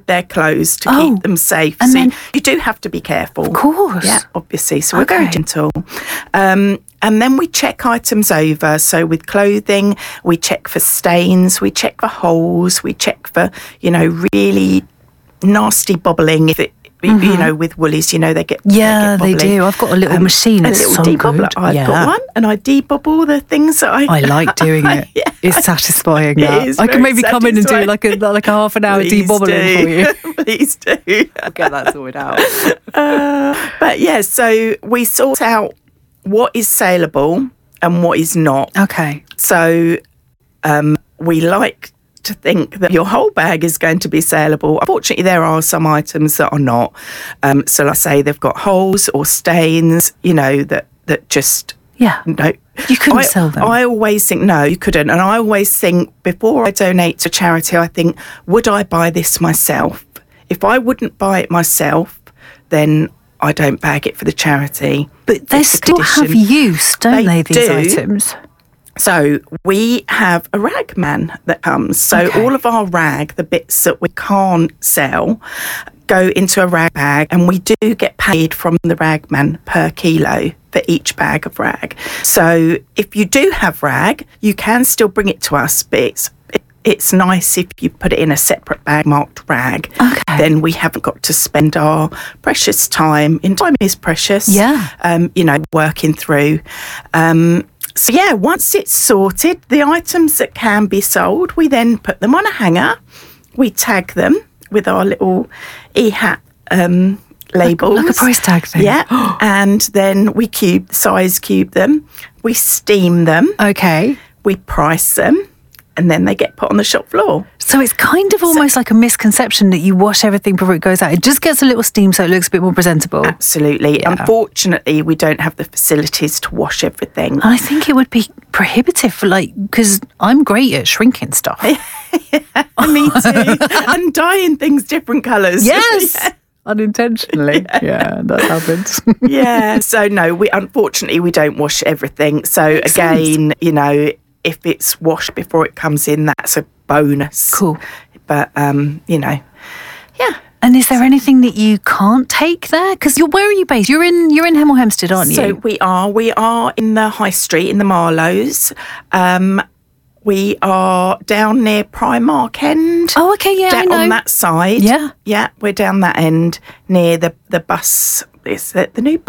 they're closed to keep them safe. And so then, you do have to be careful. Of course. Yeah, obviously. So we're very gentle. And then we check items over. So with clothing, we check for stains, we check for holes, we check for, really nasty bobbling. If it, with woolies, they get they do. I've got a little machine. It's little so debobbler. good. I've got one, and I debobble the things that I like doing it. Yeah. It's satisfying. It is I can very maybe come in and do like a half an hour debobbling for you. Please do. I'll get that sorted out. But yeah, so we sort out what is saleable and what is not. Okay. So we like to think that your whole bag is going to be saleable. Unfortunately, there are some items that are not. So let's say they've got holes or stains, that just... Yeah. No. You couldn't sell them. I always think, no, you couldn't. And I always think, before I donate to charity, I think, would I buy this myself? If I wouldn't buy it myself, then I don't bag it for the charity. But they still have use, don't they, these items? So we have a rag man that comes. So all of our rag, the bits that we can't sell, go into a rag bag, and we do get paid from the rag man per kilo for each bag of rag. So if you do have rag, you can still bring it to us, but it's nice if you put it in a separate bag marked rag. Okay. Then we haven't got to spend our precious time. Time is precious. Yeah. Working through. So yeah, once it's sorted, the items that can be sold, we then put them on a hanger. We tag them with our little EHAT labels. Like a price tag thing. Yeah. And then we size cube them. We steam them. Okay. We price them. And then they get put on the shop floor. So it's kind of almost like a misconception that you wash everything before it goes out. It just gets a little steam so it looks a bit more presentable. Absolutely. Yeah. Unfortunately, we don't have the facilities to wash everything. And I think it would be prohibitive, because I'm great at shrinking stuff. Me too. And dyeing things different colours. Yes. Yeah. Unintentionally. Yeah, that happens. Yeah. So no, we don't wash everything. So Makes again, sense. If it's washed before it comes in, that's a bonus. Cool. But, yeah. And is there anything that you can't take there? Because where are you based? You're in Hemel Hempstead, aren't you? So we are in the High Street, in the Marlows. We are down near Primark End. Oh, okay, yeah, I know. On that side. Yeah. Yeah, we're down that end near the bus. Is it the new bus